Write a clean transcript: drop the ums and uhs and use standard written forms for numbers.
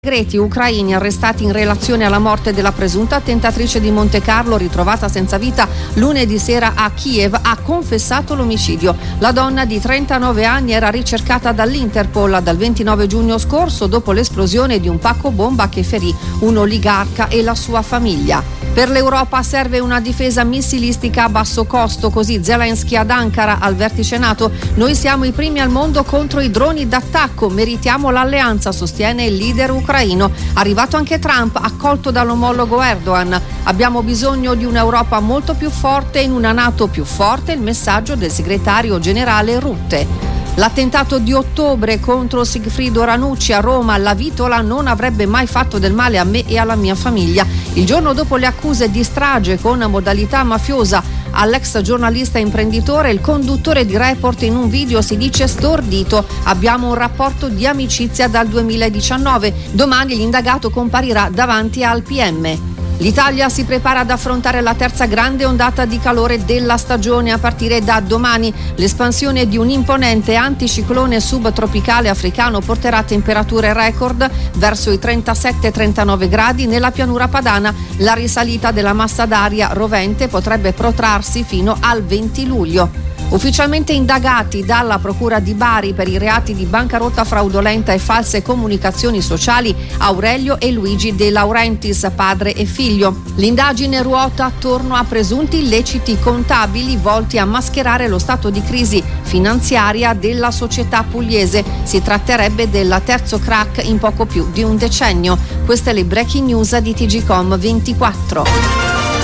Segreti ucraini arrestati in relazione alla morte della presunta attentatrice di Montecarlo ritrovata senza vita lunedì sera a Kiev ha confessato l'omicidio. La donna di 39 anni era ricercata dall'Interpol dal 29 giugno scorso dopo l'esplosione di un pacco bomba che ferì un oligarca e la sua famiglia. Per l'Europa serve una difesa missilistica a basso costo, così Zelensky ad Ankara al vertice NATO. Noi siamo i primi al mondo contro i droni d'attacco, meritiamo l'alleanza, sostiene il leader ucraino. Arrivato anche Trump, accolto dall'omologo Erdogan. Abbiamo bisogno di un'Europa molto più forte in una NATO più forte, il messaggio del segretario generale Rutte. L'attentato di ottobre contro Sigfrido Ranucci a Roma, la vitola non avrebbe mai fatto del male a me e alla mia famiglia. Il giorno dopo le accuse di strage con modalità mafiosa all'ex giornalista e imprenditore, il conduttore di Report in un video si dice stordito. Abbiamo un rapporto di amicizia dal 2019. Domani l'indagato comparirà davanti al PM. L'Italia si prepara ad affrontare la terza grande ondata di calore della stagione a partire da domani. L'espansione di un imponente anticiclone subtropicale africano porterà temperature record verso i 37-39 gradi nella pianura padana. La risalita della massa d'aria rovente potrebbe protrarsi fino al 20 luglio. Ufficialmente indagati dalla Procura di Bari per i reati di bancarotta fraudolenta e false comunicazioni sociali Aurelio e Luigi De Laurentiis, padre e figlio. L'indagine ruota attorno a presunti illeciti contabili volti a mascherare lo stato di crisi finanziaria della società pugliese. Si tratterebbe del terzo crack in poco più di un decennio. Queste le breaking news di TGcom 24.